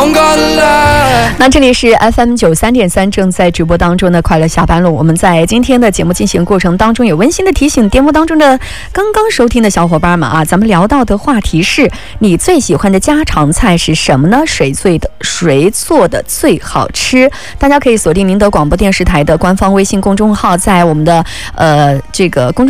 那这里是 FM 93.3正在直播当中的快乐下班路。我们在今天的节目进行过程当中有温馨的提醒，电波当中的刚刚收听的小伙伴们啊，咱们聊到的话题是你最喜欢的家常菜是什么呢？谁做的最好吃？大家可以锁定宁德广播电视台的官方微信公众号，在我们的这个公众